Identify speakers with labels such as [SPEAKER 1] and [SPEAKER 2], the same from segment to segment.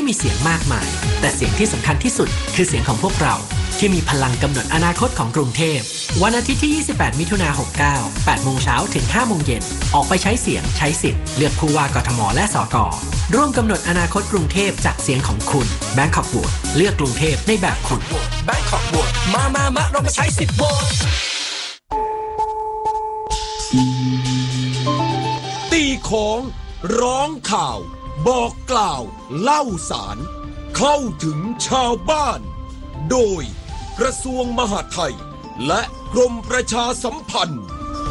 [SPEAKER 1] มีเสียงมากมายแต่เสียงที่สำคัญที่สุดคือเสียงของพวกเราที่มีพลังกำหนดอนาคตของกรุงเทพวันอาทิตย์ที่ 28 มิถุนายน 69 8 โมงเช้าถึง 5 โมงเย็นออกไปใช้เสียงใช้สิทธิ์เลือกผู้ว่ากทมและสกร่วมกำหนดอนาคตกรุงเทพจากเสียงของคุณ Bangkok Vote เลือกกรุงเทพในแบบคุณ Bangkok Vote มาเรามาใช้สิทธิ์โหวต
[SPEAKER 2] ตีของร้องข่าวบอกกล่าวเล่าสารเข้าถึงชาวบ้านโดยกระทรวงมหาดไทยและกรมประชาสัมพันธ์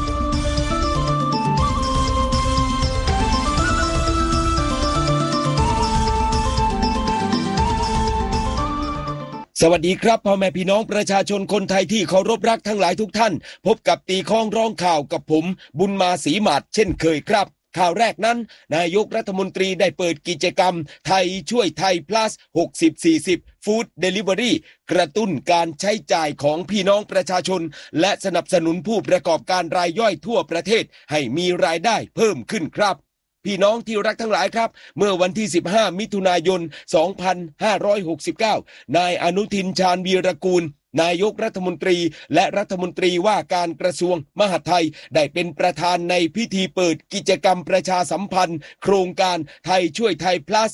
[SPEAKER 2] สวัสดีครับพ่อแม่พี่น้องประชาชนคนไทยที่เคารพรักทั้งหลายทุกท่านพบกับตีข้องร้องข่าวกับผมบุญมาศรีหมาดเช่นเคยครับข่าวแรกนั้นนายกรัฐมนตรีได้เปิดกิจกรรมไทยช่วยไทย plus 60-40 Food Delivery กระตุ้นการใช้จ่ายของพี่น้องประชาชนและสนับสนุนผู้ประกอบการรายย่อยทั่วประเทศให้มีรายได้เพิ่มขึ้นครับพี่น้องที่รักทั้งหลายครับเมื่อวันที่15มิถุนายน2569นายอนุทินชาญวีรกูลนายกรัฐมนตรีและรัฐมนตรีว่าการกระทรวงมหาดไทยได้เป็นประธานในพิธีเปิดกิจกรรมประชาสัมพันธ์โครงการไทยช่วยไทย plus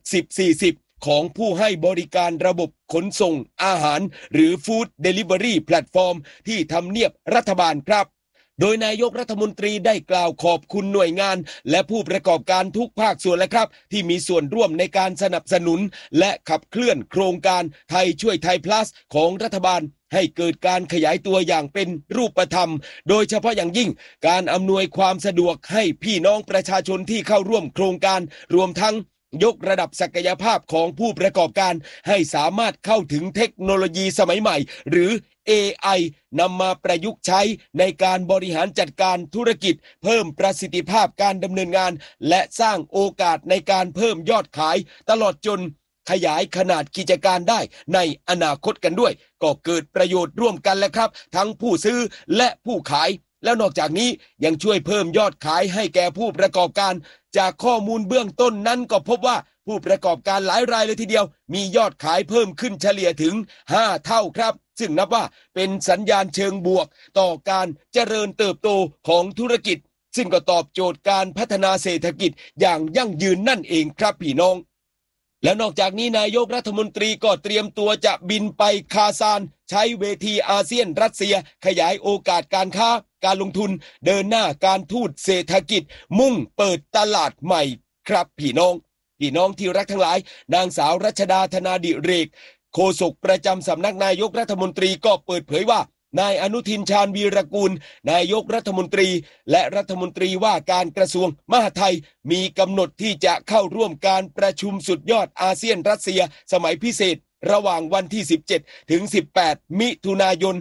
[SPEAKER 2] 60-40 ของผู้ให้บริการระบบขนส่งอาหารหรือ Food Delivery Platform ที่ทำเนียบรัฐบาลครับโดยนายกรัฐมนตรีได้กล่าวขอบคุณหน่วยงานและผู้ประกอบการทุกภาคส่วนและครับที่มีส่วนร่วมในการสนับสนุนและขับเคลื่อนโครงการไทยช่วยไทย plus ของรัฐบาลให้เกิดการขยายตัวอย่างเป็นรูปธรรมโดยเฉพาะอย่างยิ่งการอำนวยความสะดวกให้พี่น้องประชาชนที่เข้าร่วมโครงการรวมทั้งยกระดับศักยภาพของผู้ประกอบการให้สามารถเข้าถึงเทคโนโลยีสมัยใหม่หรือ AI นำมาประยุกต์ใช้ในการบริหารจัดการธุรกิจเพิ่มประสิทธิภาพการดำเนินงานและสร้างโอกาสในการเพิ่มยอดขายตลอดจนขยายขนาดกิจการได้ในอนาคตกันด้วยก็เกิดประโยชน์ร่วมกันแล้วครับทั้งผู้ซื้อและผู้ขายแล้วนอกจากนี้ยังช่วยเพิ่มยอดขายให้แก่ผู้ประกอบการจากข้อมูลเบื้องต้นนั้นก็พบว่าผู้ประกอบการหลายรายเลยทีเดียวมียอดขายเพิ่มขึ้นเฉลี่ยถึง5เท่าครับซึ่งนับว่าเป็นสัญญาณเชิงบวกต่อการเจริญเติบโตของธุรกิจซึ่งก็ตอบโจทย์การพัฒนาเศรษฐกิจอย่างยั่งยืนนั่นเองครับพี่น้องและนอกจากนี้นายกรัฐมนตรีก็เตรียมตัวจะบินไปคาซานใช้เวทีอาเซียนรัสเซียขยายโอกาสการค้าการลงทุนเดินหน้าการทูตเศรษฐกิจมุ่งเปิดตลาดใหม่ครับพี่น้องที่รักทั้งหลายนางสาวรัชดาธนาดิเรกโฆษกประจำสำนักนายกรัฐมนตรีก็เปิดเผยว่านายอนุทินชาญวีรกูลนายกรัฐมนตรีและรัฐมนตรีว่าการกระทรวงมหาดไทยมีกำหนดที่จะเข้าร่วมการประชุมสุดยอดอาเซียนรัสเซียสมัยพิเศษระหว่างวันที่17ถึง18มิถุนายน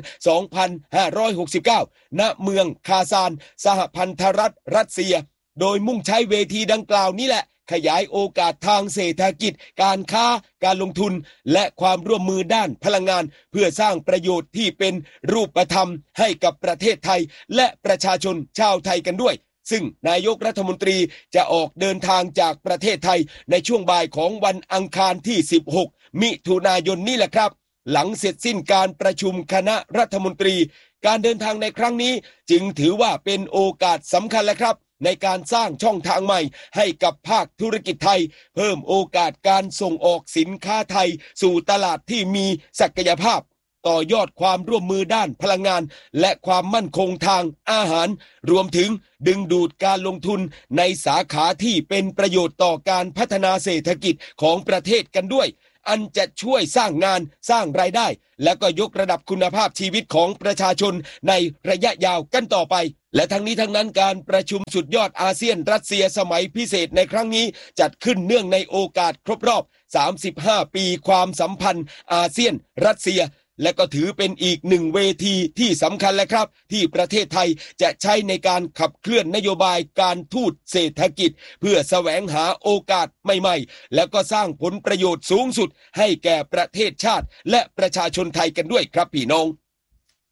[SPEAKER 2] 2569ณเมืองคาซานสหพันธรัฐรัสเซียโดยมุ่งใช้เวทีดังกล่าวนี้แหละขยายโอกาสทางเศรษฐกิจการค้าการลงทุนและความร่วมมือด้านพลังงานเพื่อสร้างประโยชน์ที่เป็นรูปธรรมให้กับประเทศไทยและประชาชนชาวไทยกันด้วยซึ่งนายกรัฐมนตรีจะออกเดินทางจากประเทศไทยในช่วงบ่ายของวันอังคารที่16มิถุนายนนี้แหละครับหลังเสร็จสิ้นการประชุมคณะรัฐมนตรีการเดินทางในครั้งนี้จึงถือว่าเป็นโอกาสสำคัญและครับในการสร้างช่องทางใหม่ให้กับภาคธุรกิจไทยเพิ่มโอกาสการส่งออกสินค้าไทยสู่ตลาดที่มีศักยภาพต่อยอดความร่วมมือด้านพลังงานและความมั่นคงทางอาหารรวมถึงดึงดูดการลงทุนในสาขาที่เป็นประโยชน์ต่อการพัฒนาเศรษฐกิจของประเทศกันด้วยอันจะช่วยสร้างงานสร้างรายได้และก็ยกระดับคุณภาพชีวิตของประชาชนในระยะยาวกันต่อไปและทั้งนี้ทั้งนั้นการประชุมสุดยอดอาเซียนรัสเซียสมัยพิเศษในครั้งนี้จัดขึ้นเนื่องในโอกาสครบรอบ35ปีความสัมพันธ์อาเซียนรัสเซียและก็ถือเป็นอีกหนึ่งเวทีที่สำคัญและครับที่ประเทศไทยจะใช้ในการขับเคลื่อนนโยบายการทูตเศรษฐกิจเพื่อแสวงหาโอกาสใหม่ๆและก็สร้างผลประโยชน์สูงสุดให้แก่ประเทศชาติและประชาชนไทยกันด้วยครับพี่น้อง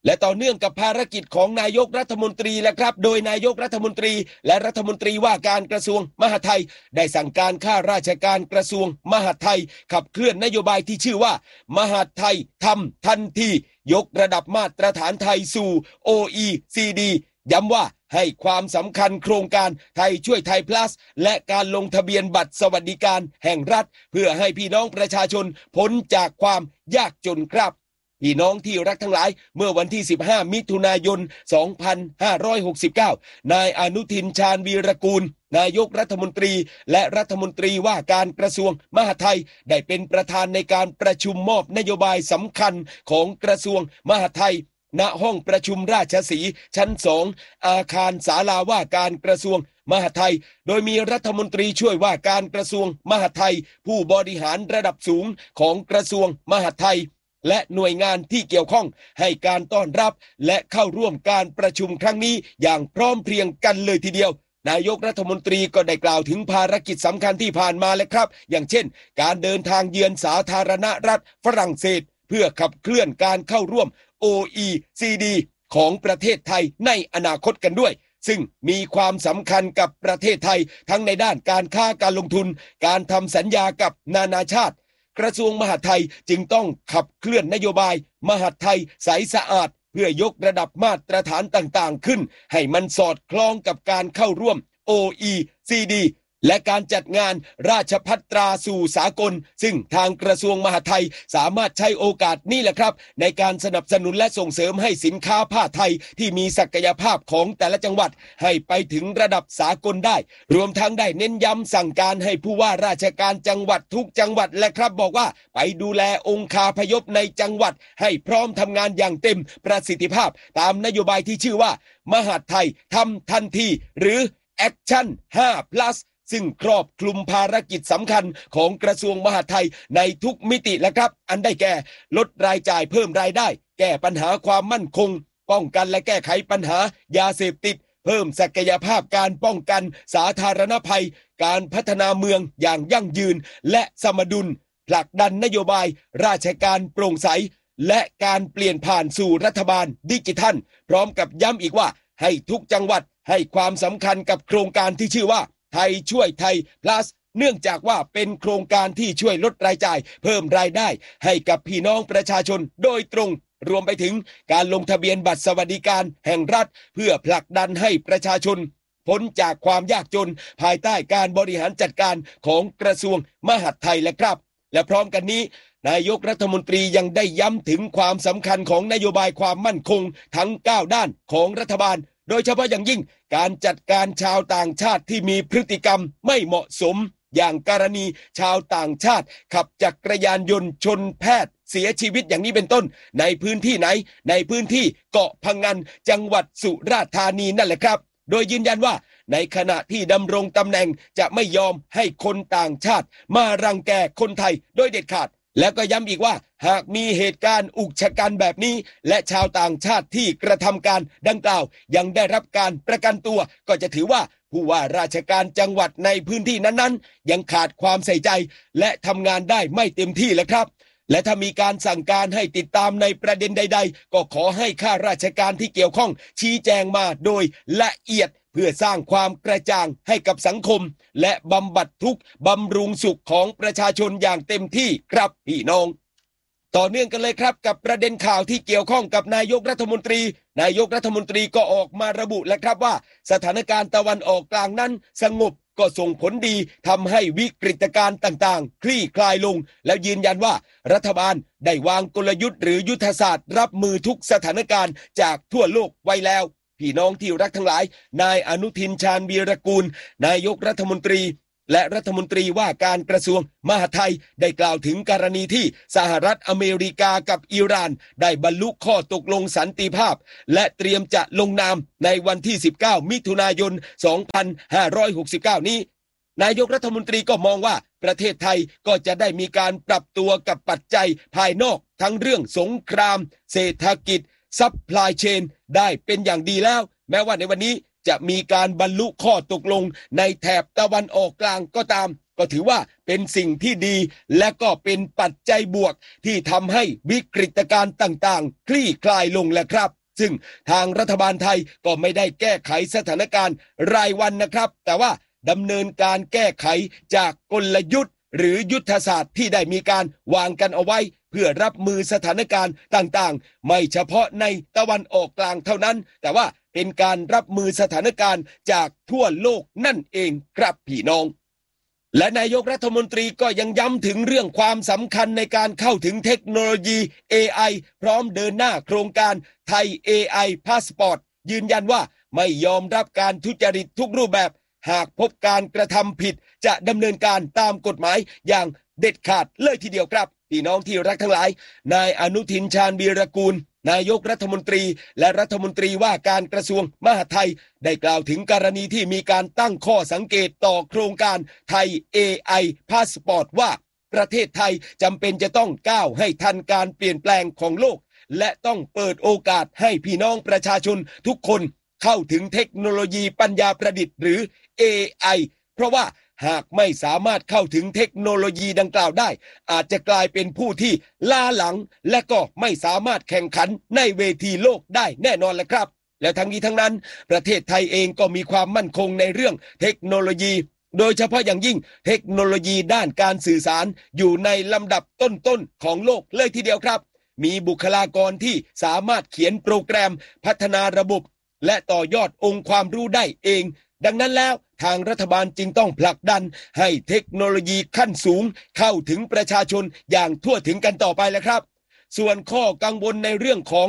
[SPEAKER 2] และต่อเนื่องกับภารกิจของนายกรัฐมนตรีแล้วครับโดยนายกรัฐมนตรีและรัฐมนตรีว่าการกระทรวงมหาดไทยได้สั่งการข้าราชการกระทรวงมหาดไทยขับเคลื่อนนโยบายที่ชื่อว่ามหาดไทยทำทันทียกระดับมาตรฐานไทยสู่ OECD ย้ำว่าให้ความสำคัญโครงการไทยช่วยไทย plus และการลงทะเบียนบัตรสวัสดิการแห่งรัฐเพื่อให้พี่น้องประชาชนพ้นจากความยากจนครับพี่น้องที่รักทั้งหลายเมื่อวันที่15มิถุนายน2569นายอนุทินชาญวีรกูลนายกรัฐมนตรีและรัฐมนตรีว่าการกระทรวงมหาดไทยได้เป็นประธานในการประชุมมอบนโยบายสำคัญของกระทรวงมหาดไทยณห้องประชุมราชสีห์ชั้น2อาคารศาลาว่าการกระทรวงมหาดไทยโดยมีรัฐมนตรีช่วยว่าการกระทรวงมหาดไทยผู้บริหารระดับสูงของกระทรวงมหาดไทยและหน่วยงานที่เกี่ยวข้องให้การต้อนรับและเข้าร่วมการประชุมครั้งนี้อย่างพร้อมเพรียงกันเลยทีเดียวนายกรัฐมนตรีก็ได้กล่าวถึงภารกิจสำคัญที่ผ่านมาแล้วครับอย่างเช่นการเดินทางเยือนสาธารณรัฐฝรั่งเศสเพื่อขับเคลื่อนการเข้าร่วม OECD ของประเทศไทยในอนาคตกันด้วยซึ่งมีความสำคัญกับประเทศไทยทั้งในด้านการค้าการลงทุนการทำสัญญากับนานาชาติกระทรวงมหาดไทยจึงต้องขับเคลื่อนนโยบายมหาดไทยใสสะอาดเพื่อยกระดับมาตรฐานต่างๆขึ้นให้มันสอดคล้องกับการเข้าร่วม OECD และการจัดงานราชภัตราสู่สากลซึ่งทางกระทรวงมหาดไทยสามารถใช้โอกาสนี้แหละครับในการสนับสนุนและส่งเสริมให้สินค้าผ้าไทยที่มีศักยภาพของแต่ละจังหวัดให้ไปถึงระดับสากลได้รวมทั้งได้เน้นย้ำสั่งการให้ผู้ว่าราชการจังหวัดทุกจังหวัดและครับบอกว่าไปดูแลองคาพยพในจังหวัดให้พร้อมทำงานอย่างเต็มประสิทธิภาพตามนโยบายที่ชื่อว่ามหาดไทยทำทันทีหรือ Action 5+ ซึ่งครอบคลุมภารกิจสำคัญของกระทรวงมหาดไทยในทุกมิติและครับอันได้แก่ลดรายจ่ายเพิ่มรายได้แก้ปัญหาความมั่นคงป้องกันและแก้ไขปัญหายาเสพติดเพิ่มศักยภาพการป้องกันสาธารณภัยการพัฒนาเมืองอย่างยั่งยืนและสมดุลผลักดันนโยบายราชการโปร่งใสและการเปลี่ยนผ่านสู่รัฐบาลดิจิทัลพร้อมกับย้ำอีกว่าให้ทุกจังหวัดให้ความสำคัญกับโครงการที่ชื่อว่าไทยช่วยไทย plus เนื่องจากว่าเป็นโครงการที่ช่วยลดรายจ่ายเพิ่มรายได้ให้กับพี่น้องประชาชนโดยตรงรวมไปถึงการลงทะเบียนบัตรสวัสดิการแห่งรัฐเพื่อผลักดันให้ประชาชนพ้นจากความยากจนภายใต้การบริหารจัดการของกระทรวงมหาดไทยและครับและพร้อมกันนี้นายกรัฐมนตรียังได้ย้ำถึงความสำคัญของนโยบายความมั่นคงทั้ง9ด้านของรัฐบาลโดยเฉพาะอย่างยิ่งการจัดการชาวต่างชาติที่มีพฤติกรรมไม่เหมาะสมอย่างกรณีชาวต่างชาติขับจักรยานยนต์ชนแพทย์เสียชีวิตอย่างนี้เป็นต้นในพื้นที่ไหนในพื้นที่เกาะพังงานจังหวัดสุราษฎร์ธานีนั่นแหละครับโดยยืนยันว่าในขณะที่ดำรงตำแหน่งจะไม่ยอมให้คนต่างชาติมารังแกคนไทยโดยเด็ดขาดแล้วก็ย้ำอีกว่าหากมีเหตุการณ์อุกชะกันแบบนี้และชาวต่างชาติที่กระทำการดังกล่าวยังได้รับการประกันตัวก็จะถือว่าผู้ว่าราชการจังหวัดในพื้นที่นั้นๆยังขาดความใส่ใจและทำงานได้ไม่เต็มที่แล้วครับและถ้ามีการสั่งการให้ติดตามในประเด็นใดๆก็ขอให้ข้าราชการที่เกี่ยวข้องชี้แจงมาโดยละเอียดเพื่อสร้างความกระจ่างให้กับสังคมและบำบัดทุกข์บำรุงสุขของประชาชนอย่างเต็มที่ครับพี่น้องต่อเนื่องกันเลยครับกับประเด็นข่าวที่เกี่ยวข้องกับนายกรัฐมนตรีนายกรัฐมนตรีก็ออกมาระบุแล้วครับว่าสถานการณ์ตะวันออกกลางนั้นสงบก็ส่งผลดีทำให้วิกฤตการณ์ต่างๆคลี่คลายลงแล้วยืนยันว่ารัฐบาลได้วางกลยุทธ์หรือยุทธศาสตร์รับมือทุกสถานการณ์จากทั่วโลกไว้แล้วพี่น้องที่รักทั้งหลายนายอนุทินชาญวีรกูลนายกรัฐมนตรีและรัฐมนตรีว่าการกระทรวงมหาดไทยได้กล่าวถึงกรณีที่สหรัฐอเมริกากับอิหร่านได้บรรลุข้อตกลงสันติภาพและเตรียมจะลงนามในวันที่19มิถุนายน2569นี้นายกรัฐมนตรีก็มองว่าประเทศไทยก็จะได้มีการปรับตัวกับปัจจัยภายนอกทั้งเรื่องสงครามเศรษฐกิจซัพพลายเชนได้เป็นอย่างดีแล้วแม้ว่าในวันนี้จะมีการบรรลุข้อตกลงในแถบตะวันออกกลางก็ตามก็ถือว่าเป็นสิ่งที่ดีและก็เป็นปัจจัยบวกที่ทำให้วิกฤตการณ์ต่างๆคลี่คลายลงแล้วครับซึ่งทางรัฐบาลไทยก็ไม่ได้แก้ไขสถานการณ์รายวันนะครับแต่ว่าดำเนินการแก้ไขจากกลยุทธ์หรือยุทธศาสตร์ที่ได้มีการวางกันเอาไว้เพื่อรับมือสถานการณ์ต่างๆไม่เฉพาะในตะวันออกกลางเท่านั้นแต่ว่าเป็นการรับมือสถานการณ์จากทั่วโลกนั่นเองครับพี่น้องและนายกรัฐมนตรีก็ยังย้ำถึงเรื่องความสำคัญในการเข้าถึงเทคโนโลยี AI พร้อมเดินหน้าโครงการไทย AI Passport ยืนยันว่าไม่ยอมรับการทุจริตทุกรูปแบบหากพบการกระทำผิดจะดำเนินการตามกฎหมายอย่างเด็ดขาดเลยทีเดียวครับพี่น้องที่รักทั้งหลายนายอนุทินชาญวีรกูลนายกรัฐมนตรีและรัฐมนตรีว่าการกระทรวงมหาดไทยได้กล่าวถึงกรณีที่มีการตั้งข้อสังเกตต่อโครงการไทย AI Passport ว่าประเทศไทยจำเป็นจะต้องก้าวให้ทันการเปลี่ยนแปลงของโลกและต้องเปิดโอกาสให้พี่น้องประชาชนทุกคนเข้าถึงเทคโนโลยีปัญญาประดิษฐ์หรือ AI เพราะว่าหากไม่สามารถเข้าถึงเทคโนโลยีดังกล่าวได้อาจจะกลายเป็นผู้ที่ล้าหลังและก็ไม่สามารถแข่งขันในเวทีโลกได้แน่นอนแหละครับแล้วทั้งนี้ทั้งนั้นประเทศไทยเองก็มีความมั่นคงในเรื่องเทคโนโลยีโดยเฉพาะอย่างยิ่งเทคโนโลยีด้านการสื่อสารอยู่ในลำดับต้นๆของโลกเลยทีเดียวครับมีบุคลากรที่สามารถเขียนโปรแกรมพัฒนาระบบและต่อยอดองค์ความรู้ได้เองดังนั้นแล้วทางรัฐบาลจึงต้องผลักดันให้เทคโนโลยีขั้นสูงเข้าถึงประชาชนอย่างทั่วถึงกันต่อไปแล้วครับส่วนข้อกังวลในเรื่องของ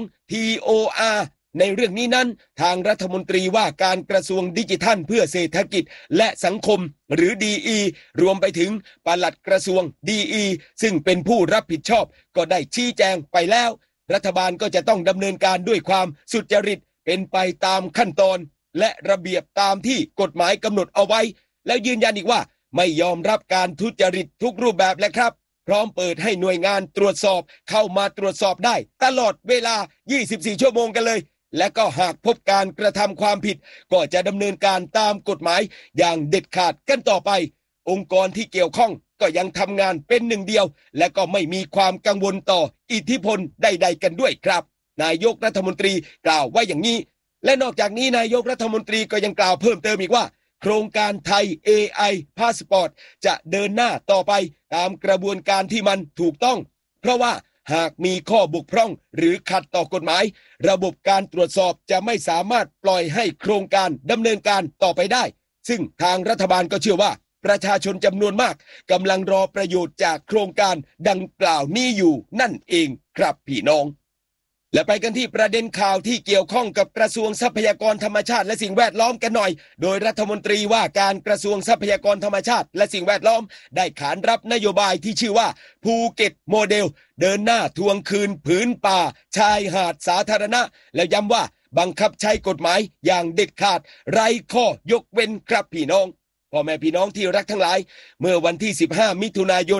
[SPEAKER 2] TOR ในเรื่องนี้นั้นทางรัฐมนตรีว่าการกระทรวงดิจิทัลเพื่อเศรษฐกิจและสังคมหรือ DE รวมไปถึงปลัดกระทรวง DE ซึ่งเป็นผู้รับผิดชอบก็ได้ชี้แจงไปแล้วรัฐบาลก็จะต้องดำเนินการด้วยความสุจริตเป็นไปตามขั้นตอนและระเบียบตามที่กฎหมายกำหนดเอาไว้แล้วยืนยันอีกว่าไม่ยอมรับการทุจริตทุกรูปแบบและครับพร้อมเปิดให้หน่วยงานตรวจสอบเข้ามาตรวจสอบได้ตลอดเวลา24ชั่วโมงกันเลยและก็หากพบการกระทำความผิดก็จะดำเนินการตามกฎหมายอย่างเด็ดขาดกันต่อไปองค์กรที่เกี่ยวข้องก็ยังทำงานเป็นหนึ่งเดียวและก็ไม่มีความกังวลต่ออิทธิพลใดๆกันด้วยครับนายกรัฐมนตรีกล่าวว่าอย่างนี้และนอกจากนี้นายกรัฐมนตรีก็ยังกล่าวเพิ่มเติมอีกว่าโครงการไทย AI Passport จะเดินหน้าต่อไปตามกระบวนการที่มันถูกต้องเพราะว่าหากมีข้อบกพร่องหรือขัดต่อกฎหมายระบบการตรวจสอบจะไม่สามารถปล่อยให้โครงการดำเนินการต่อไปได้ซึ่งทางรัฐบาลก็เชื่อว่าประชาชนจำนวนมากกำลังรอประโยชน์จากโครงการดังกล่าวนี้อยู่นั่นเองครับพี่น้องและไปกันที่ประเด็นข่าวที่เกี่ยวข้องกับกระทรวงทรัพยากรธรรมชาติและสิ่งแวดล้อมกันหน่อยโดยรัฐมนตรีว่าการกระทรวงทรัพยากรธรรมชาติและสิ่งแวดล้อมได้ขานรับนโยบายที่ชื่อว่าภูเก็ตโมเดลเดินหน้าทวงคืนผืนป่าชายหาดสาธารณะและย้ำว่าบังคับใช้กฎหมายอย่างเด็ดขาดไร้ข้อยกเว้นครับพี่น้องพ่อแม่พี่น้องที่รักทั้งหลายเมื่อวันที่15มิถุนายน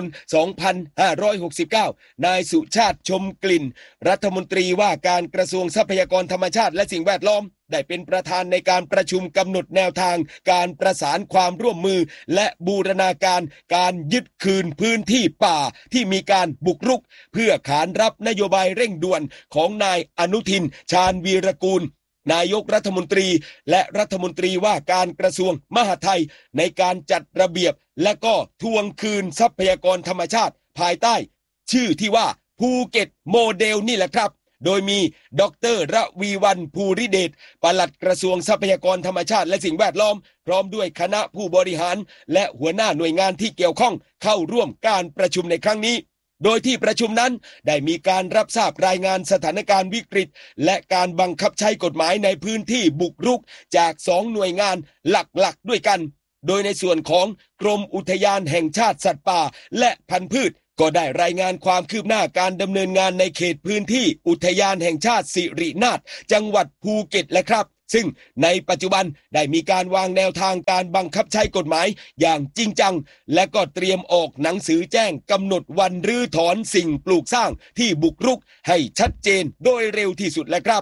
[SPEAKER 2] 2569นายสุชาติชมกลิ่นรัฐมนตรีว่าการกระทรวงทรัพยากรธรรมชาติและสิ่งแวดล้อมได้เป็นประธานในการประชุมกำหนดแนวทางการประสานความร่วมมือและบูรณาการการยึดคืนพื้นที่ป่าที่มีการบุกรุกเพื่อขานรับนโยบายเร่งด่วนของนายอนุทินชาญวีรกูลนายกรัฐมนตรีและรัฐมนตรีว่าการกระทรวงมหาดไทยในการจัดระเบียบและก็ทวงคืนทรัพยากรธรรมชาติภายใต้ชื่อที่ว่าภูเก็ตโมเดลนี่แหละครับโดยมีดร.ระวีวรรณภูริเดชปลัดกระทรวงทรัพยากรธรรมชาติและสิ่งแวดล้อมพร้อมด้วยคณะผู้บริหารและหัวหน้าหน่วยงานที่เกี่ยวข้องเข้าร่วมการประชุมในครั้งนี้โดยที่ประชุมนั้นได้มีการรับทราบรายงานสถานการณ์วิกฤตและการบังคับใช้กฎหมายในพื้นที่บุกรุกจาก2หน่วยงานหลักๆด้วยกันโดยในส่วนของกรมอุทยานแห่งชาติสัตว์ป่าและพันธุ์พืชก็ได้รายงานความคืบหน้าการดำเนินงานในเขตพื้นที่อุทยานแห่งชาติสิรินาถจังหวัดภูเก็ตและครับซึ่งในปัจจุบันได้มีการวางแนวทางการบังคับใช้กฎหมายอย่างจริงจังและก็เตรียมออกหนังสือแจ้งกำหนดวันรื้อถอนสิ่งปลูกสร้างที่บุกรุกให้ชัดเจนโดยเร็วที่สุดและครับ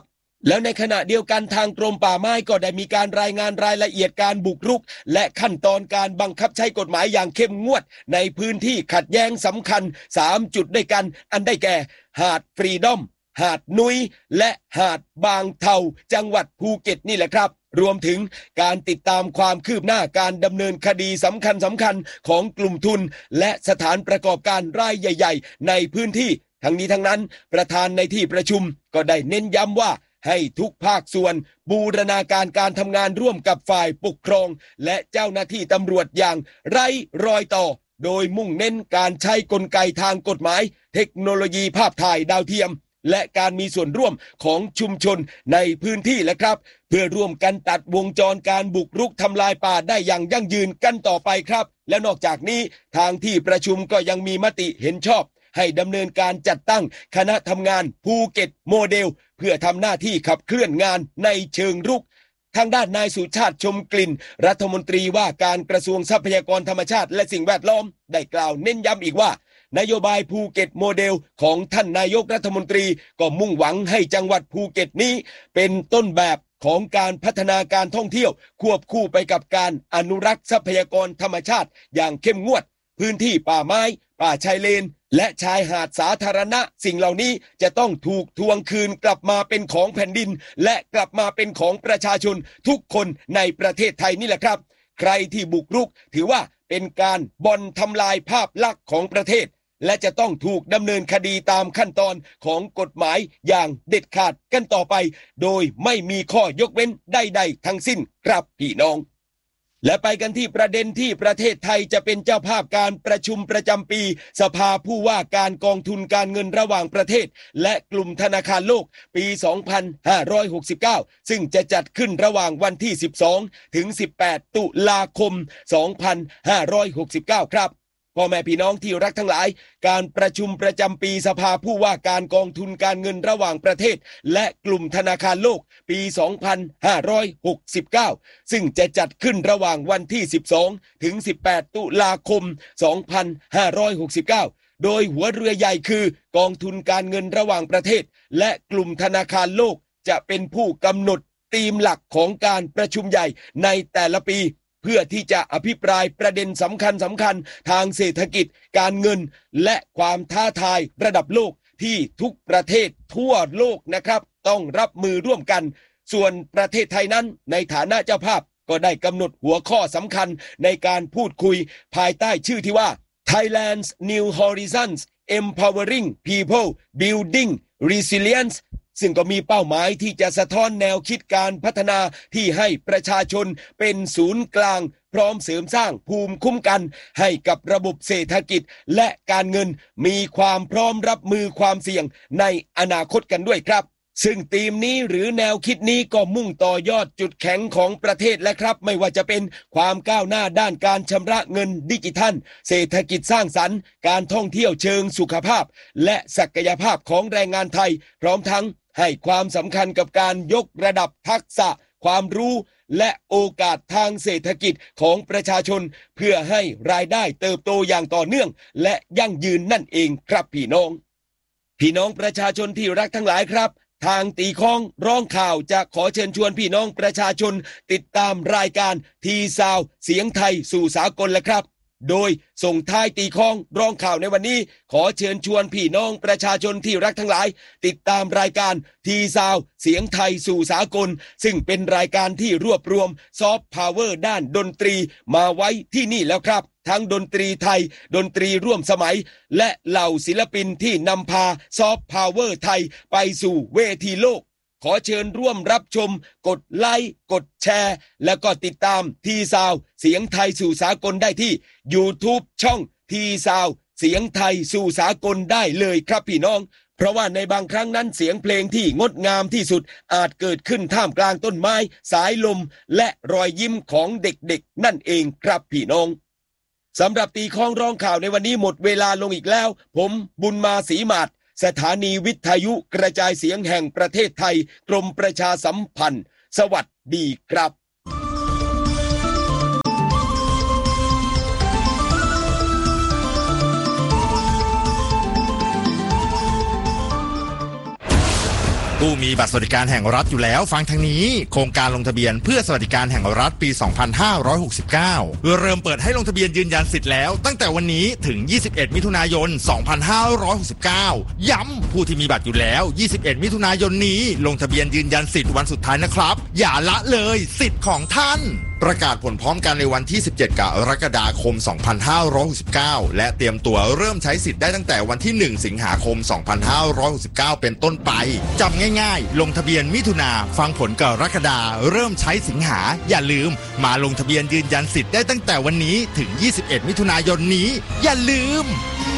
[SPEAKER 2] แล้วในขณะเดียวกันทางกรมป่าไม้ก็ได้มีการรายงานรายละเอียดการบุกรุกและขั้นตอนการบังคับใช้กฎหมายอย่างเข้มงวดในพื้นที่ขัดแย้งสำคัญ3จุดด้วยกันอันได้แก่หาดฟรีดอมหาดนุ้ยและหาดบางเทาจังหวัดภูเก็ตนี่แหละครับรวมถึงการติดตามความคืบหน้าการดำเนินคดีสำคัญของกลุ่มทุนและสถานประกอบการรายใหญ่ๆในพื้นที่ทั้งนี้ทั้งนั้นประธานในที่ประชุมก็ได้เน้นย้ำว่าให้ทุกภาคส่วนบูรณาการการทำงานร่วมกับฝ่ายปกครองและเจ้าหน้าที่ตำรวจอย่างไร้รอยต่อโดยมุ่งเน้นการใช้กลไกทางกฎหมายเทคโนโลยีภาพถ่ายดาวเทียมและการมีส่วนร่วมของชุมชนในพื้นที่และครับเพื่อร่วมกันตัดวงจรการบุกรุกทำลายป่าได้อย่างยั่งยืนกันต่อไปครับและนอกจากนี้ทางที่ประชุมก็ยังมีมติเห็นชอบให้ดำเนินการจัดตั้งคณะทำงานภูเก็ตโมเดลเพื่อทำหน้าที่ขับเคลื่อนงานในเชิงรุกทางด้านนายสุชาติชมกลิ่นรัฐมนตรีว่าการกระทรวงทรัพยากรธรรมชาติและสิ่งแวดล้อมได้กล่าวเน้นย้ำอีกว่านโยบายภูเก็ตโมเดลของท่านนายกรัฐมนตรีก็มุ่งหวังให้จังหวัดภูเก็ตนี้เป็นต้นแบบของการพัฒนาการท่องเที่ยวควบคู่ไปกับการอนุรักษ์ทรัพยากรธรรมชาติอย่างเข้มงวดพื้นที่ป่าไม้ป่าชายเลนและชายหาดสาธารณะสิ่งเหล่านี้จะต้องถูกทวงคืนกลับมาเป็นของแผ่นดินและกลับมาเป็นของประชาชนทุกคนในประเทศไทยนี่แหละครับใครที่บุกรุกถือว่าเป็นการบ่อนทำลายภาพลักษณ์ของประเทศและจะต้องถูกดำเนินคดีตามขั้นตอนของกฎหมายอย่างเด็ดขาดกันต่อไปโดยไม่มีข้อยกเว้นใดๆทั้งสิ้นครับพี่น้องและไปกันที่ประเด็นที่ประเทศไทยจะเป็นเจ้าภาพการประชุมประจำปีสภาผู้ว่าการกองทุนการเงินระหว่างประเทศและกลุ่มธนาคารโลกปี 2569 ซึ่งจะจัดขึ้นระหว่างวันที่ 12 ถึง 18 ตุลาคม 2569 ครับพ่อแม่พี่น้องที่รักทั้งหลายการประชุมประจำปีสภาผู้ว่าการกองทุนการเงินระหว่างประเทศและกลุ่มธนาคารโลกปี 2569 ซึ่งจะจัดขึ้นระหว่างวันที่ 12 ถึง 18 ตุลาคม 2569 โดยหัวเรือใหญ่คือกองทุนการเงินระหว่างประเทศและกลุ่มธนาคารโลกจะเป็นผู้กำหนดธีมหลักของการประชุมใหญ่ในแต่ละปีเพื่อที่จะอภิปรายประเด็นสำคัญทางเศรษฐกิจการเงินและความท้าทายระดับโลกที่ทุกประเทศทั่วโลกนะครับต้องรับมือร่วมกันส่วนประเทศไทยนั้นในฐานะเจ้าภาพก็ได้กำหนดหัวข้อสำคัญในการพูดคุยภายใต้ชื่อที่ว่า Thailand's New Horizons Empowering People Building Resilienceซึ่งก็มีเป้าหมายที่จะสะท้อนแนวคิดการพัฒนาที่ให้ประชาชนเป็นศูนย์กลางพร้อมเสริมสร้างภูมิคุ้มกันให้กับระบบเศรษฐกิจและการเงินมีความพร้อมรับมือความเสี่ยงในอนาคตกันด้วยครับซึ่งธีมนี้หรือแนวคิดนี้ก็มุ่งต่อยอดจุดแข็งของประเทศและครับไม่ว่าจะเป็นความก้าวหน้าด้านการชำระเงินดิจิทัลเศรษฐกิจสร้างสรรค์การท่องเที่ยวเชิงสุขภาพและศักยภาพของแรงงานไทยพร้อมทั้งให้ความสำคัญกับการยกระดับทักษะความรู้และโอกาสทางเศรษฐกิจของประชาชนเพื่อให้รายได้เติบโตอย่างต่อเนื่องและยั่งยืนนั่นเองครับพี่น้องประชาชนที่รักทั้งหลายครับทางตีค้องร้องข่าวจะขอเชิญชวนพี่น้องประชาชนติดตามรายการทีซาวเสียงไทยสู่สากลและครับโดยส่งท้ายตีค้องร้องข่าวในวันนี้ขอเชิญชวนพี่น้องประชาชนที่รักทั้งหลายติดตามรายการทีซาวเสียงไทยสู่สากลซึ่งเป็นรายการที่รวบรวมซอฟต์พาวเวอร์ด้านดนตรีมาไว้ที่นี่แล้วครับทั้งดนตรีไทยดนตรีร่วมสมัยและเหล่าศิลปินที่นำพาซอฟต์พาวเวอร์ไทยไปสู่เวทีโลกขอเชิญร่วมรับชมกดไลค์กดแชร์และก็ติดตามทีซาวเสียงไทยสู่สากลได้ที่ YouTube ช่องทีซาวเสียงไทยสู่สากลได้เลยครับพี่น้องเพราะว่าในบางครั้งนั้นเสียงเพลงที่งดงามที่สุดอาจเกิดขึ้นท่ามกลางต้นไม้สายลมและรอยยิ้มของเด็กๆนั่นเองครับพี่น้องสำหรับตีค้องร้องข่าวในวันนี้หมดเวลาลงอีกแล้วผมบุญมาศรีมาศสถานีวิทยุกระจายเสียงแห่งประเทศไทยกรมประชาสัมพันธ์สวัสดีครับ
[SPEAKER 3] ผู้มีบัตรสวัสดิการแห่งรัฐอยู่แล้วฟังทางนี้โครงการลงทะเบียนเพื่อสวัสดิการแห่งรัฐปี 2569 เริ่มเปิดให้ลงทะเบียนยืนยันสิทธิ์แล้วตั้งแต่วันนี้ถึง 21 มิถุนายน 2569 ย้ำผู้ที่มีบัตรอยู่แล้ว 21 มิถุนายนนี้ลงทะเบียนยืนยันสิทธิ์วันสุดท้ายนะครับอย่าละเลยสิทธิ์ของท่านประกาศผลพร้อมกันในวันที่ 17 กรกฎาคม 2569 และเตรียมตัวเริ่มใช้สิทธิ์ได้ตั้งแต่วันที่ 1 สิงหาคม 2569 เป็นต้นไปจำง่ายๆลงทะเบียนมิถุนาฟังผลกรกฎาเริ่มใช้สิงหาอย่าลืมมาลงทะเบียนยืนยันสิทธิ์ได้ตั้งแต่วันนี้ถึง 21 มิถุนายนนี้อย่าลืม